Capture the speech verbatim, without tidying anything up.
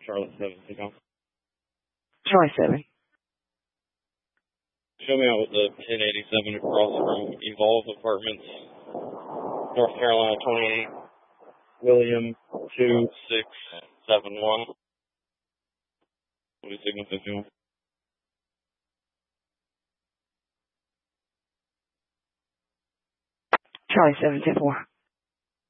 Charlotte seven. Take off. Charlie seven. Show me out with the ten eighty-seven across from Evolve Apartments, North Carolina twenty-eight, William two six seven one. What do you signal fifty-one? Charlie seven ten four.